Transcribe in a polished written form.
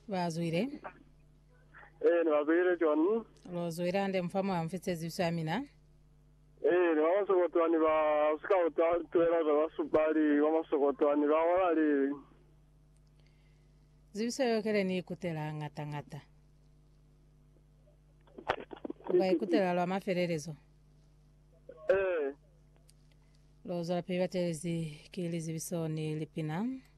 Vazwire. Ni vazwire John. Lozwira ndi mfamo wa mfitse zibiso Amina. Ni wamasokotwani ba usikauta twera za wasubali wamasokotwani ba walali. Zibiso yokele ni kutela ngata. Kuba ikutela lwa mafererezo. Lozo la piva telezi kili zibiso ni lipina.